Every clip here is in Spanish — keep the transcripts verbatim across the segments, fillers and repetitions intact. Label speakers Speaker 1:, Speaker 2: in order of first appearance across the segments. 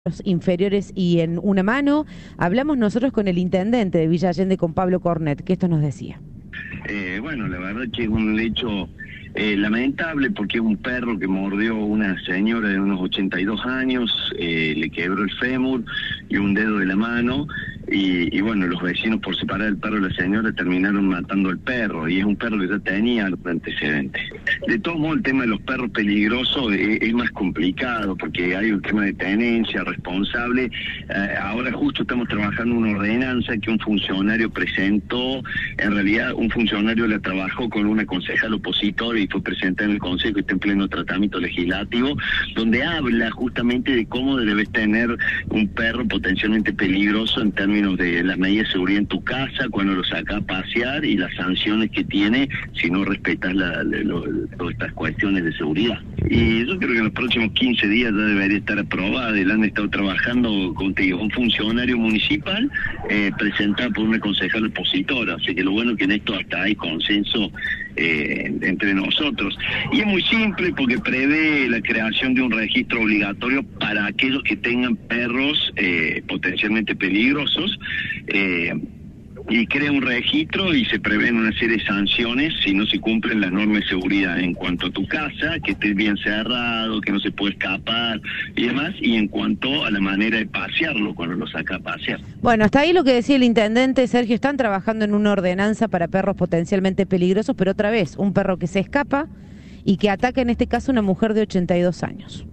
Speaker 1: inferiores y en una mano. Hablamos nosotros con el intendente de Villa Allende, con Pablo Cornet, que esto nos decía.
Speaker 2: Eh, bueno, la verdad que es un hecho eh, lamentable, porque es un perro que mordió a una señora de unos ochenta y dos años, eh, le quebró el fémur y un dedo de la mano, y, y bueno, los vecinos, por separar el perro de la señora, terminaron matando al perro, y es un perro que ya tenía antecedentes. De todos modos, el tema de los perros peligrosos es, es más complicado, porque hay un tema de tenencia, responsable. Eh, ahora justo estamos trabajando una ordenanza que un funcionario presentó. En realidad, un funcionario la trabajó con una concejal opositora y fue presentada en el Consejo y está en pleno tratamiento legislativo, donde habla justamente de cómo debes tener un perro potencialmente peligroso en términos de las medidas de seguridad en tu casa, cuando lo sacas a pasear, y las sanciones que tiene si no respetas la, la, lo, todas estas cuestiones de seguridad. Y yo creo que en los próximos quince días ya debería estar aprobada. Le han estado trabajando contigo un funcionario municipal eh, presentado por una concejal opositora, así que lo bueno que en esto hasta hay consenso eh, entre nosotros. Y es muy simple, porque prevé la creación de un registro obligatorio para aquellos que tengan perros eh, potencialmente peligrosos, eh, y crea un registro y se prevén una serie de sanciones si no se cumplen las normas de seguridad en cuanto a tu casa, que esté bien cerrado, que no se puede escapar y demás, y en cuanto a la manera de pasearlo cuando lo saca a pasear.
Speaker 1: Bueno, hasta ahí lo que decía el intendente. Sergio, están trabajando en una ordenanza para perros potencialmente peligrosos, pero otra vez, un perro que se escapa y que ataca en este caso a una mujer de ochenta y dos años.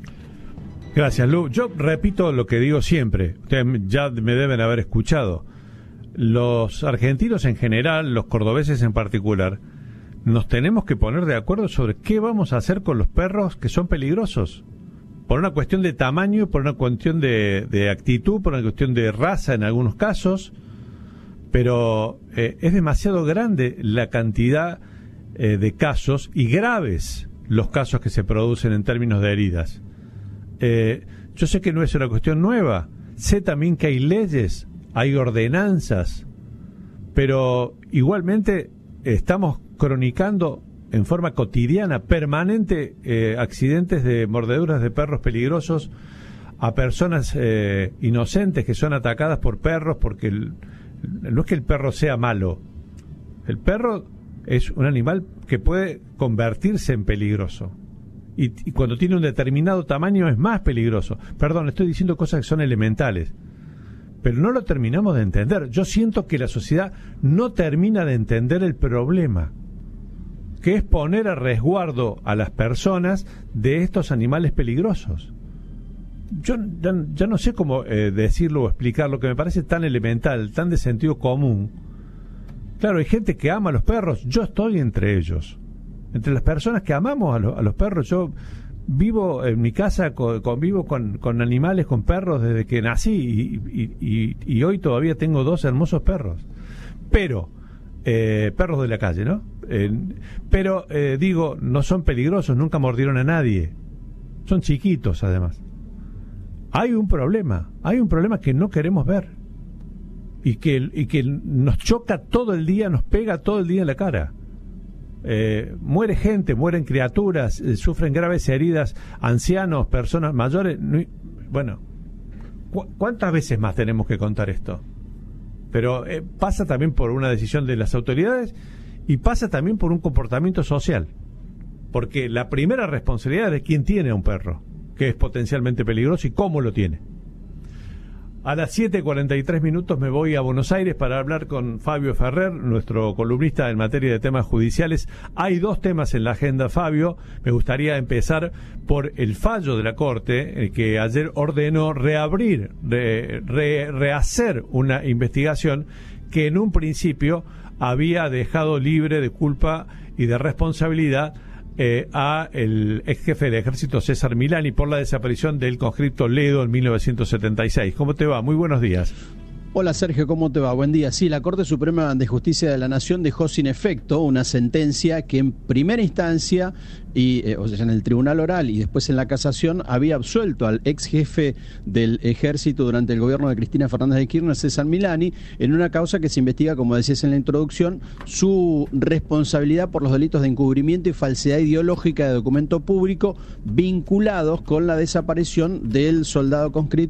Speaker 3: Gracias, Lu. Yo repito lo que digo siempre, ustedes ya me deben haber escuchado. Los argentinos en general, los cordobeses en particular, nos tenemos que poner de acuerdo sobre qué vamos a hacer con los perros que son peligrosos. Por una cuestión de tamaño, por una cuestión de, de actitud, por una cuestión de raza en algunos casos, pero eh, es demasiado grande la cantidad eh, de casos, y graves los casos que se producen en términos de heridas. Eh, yo sé que no es una cuestión nueva, sé también que hay leyes, hay ordenanzas, pero igualmente estamos cronicando en forma cotidiana, permanente, eh, accidentes de mordeduras de perros peligrosos a personas eh, inocentes que son atacadas por perros, porque el, no es que el perro sea malo, el perro es un animal que puede convertirse en peligroso, y, y cuando tiene un determinado tamaño es más peligroso. Perdón, estoy diciendo cosas que son elementales, pero no lo terminamos de entender. Yo siento que la sociedad no termina de entender el problema, que es poner a resguardo a las personas de estos animales peligrosos. Yo ya, ya no sé cómo eh, decirlo o explicarlo, que me parece tan elemental, tan de sentido común. Claro, hay gente que ama a los perros, yo estoy entre ellos. Entre las personas que amamos a, lo, a los perros, yo vivo en mi casa, convivo con, con animales, con perros desde que nací, y, y, y, y hoy todavía tengo dos hermosos perros. Pero, eh, perros de la calle, ¿no? Eh, pero, eh, digo, no son peligrosos, nunca mordieron a nadie. Son chiquitos, además. Hay un problema, hay un problema que no queremos ver. Y que, y que nos choca todo el día, nos pega todo el día en la cara. Eh, muere gente, mueren criaturas, eh, sufren graves heridas ancianos, personas mayores. No, bueno, ¿cu- ¿cuántas veces más tenemos que contar esto? Pero eh, pasa también por una decisión de las autoridades, y pasa también por un comportamiento social, porque la primera responsabilidad es de quien tiene a un perro que es potencialmente peligroso y cómo lo tiene. A las siete cuarenta y tres minutos me voy a Buenos Aires para hablar con Fabio Ferrer, nuestro columnista en materia de temas judiciales. Hay dos temas en la agenda, Fabio. Me gustaría empezar por el fallo de la Corte, eh, que ayer ordenó reabrir, re, re, rehacer una investigación que en un principio había dejado libre de culpa y de responsabilidad Eh, a el ex jefe del ejército César Milani por la desaparición del conscripto Ledo en mil novecientos setenta y seis. ¿Cómo te va? Muy buenos días.
Speaker 4: Hola Sergio, ¿cómo te va? Buen día. Sí, la Corte Suprema de Justicia de la Nación dejó sin efecto una sentencia que en primera instancia, y, eh, o sea, en el tribunal oral y después en la casación, había absuelto al ex jefe del ejército durante el gobierno de Cristina Fernández de Kirchner, César Milani, en una causa que se investiga, como decías en la introducción, su responsabilidad por los delitos de encubrimiento y falsedad ideológica de documento público vinculados con la desaparición del soldado conscripto